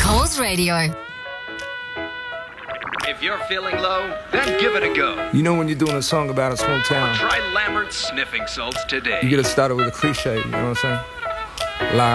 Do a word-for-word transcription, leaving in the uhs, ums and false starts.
Coles Radio. If you're feeling low, then give it a go. You know when you're doing a song about a small town, Try Lambert's sniffing salts today. you gotta start it with a cliche, you know what I'm saying? Lie.